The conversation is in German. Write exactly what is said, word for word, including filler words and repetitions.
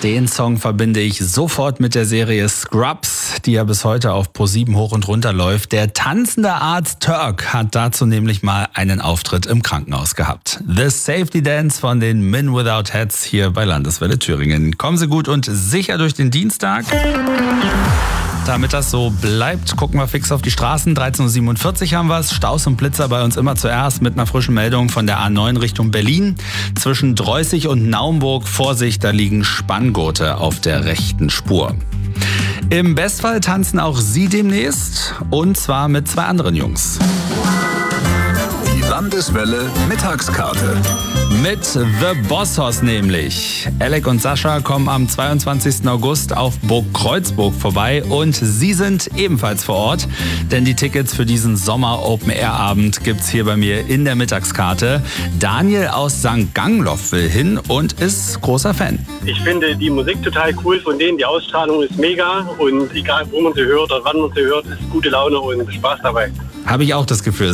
Den Song verbinde ich sofort mit der Serie Scrubs, die ja bis heute auf ProSieben hoch und runter läuft. Der tanzende Arzt Turk hat dazu nämlich mal einen Auftritt im Krankenhaus gehabt. The Safety Dance von den Men Without Hats hier bei Landeswelle Thüringen. Kommen Sie gut und sicher durch den Dienstag. Damit das so bleibt, gucken wir fix auf die Straßen. dreizehn Uhr siebenundvierzig haben wir es. Staus und Blitzer bei uns immer zuerst mit einer frischen Meldung von der A neun Richtung Berlin. Zwischen Dreußig und Naumburg, Vorsicht, da liegen Spanngurte auf der rechten Spur. Im Bestfall tanzen auch Sie demnächst, und zwar mit zwei anderen Jungs. Die Landeswelle Mittagskarte. Mit The Bossos nämlich. Alec und Sascha kommen am zweiundzwanzigsten August auf Burg Kreuzburg vorbei und sie sind ebenfalls vor Ort, denn die Tickets für diesen Sommer-Open-Air-Abend gibt's hier bei mir in der Mittagskarte. Daniel aus Sankt Gangloff will hin und ist großer Fan. Ich finde die Musik total cool von denen, die Ausstrahlung ist mega und egal wo man sie hört oder wann man sie hört, ist gute Laune und Spaß dabei. Habe ich auch das Gefühl.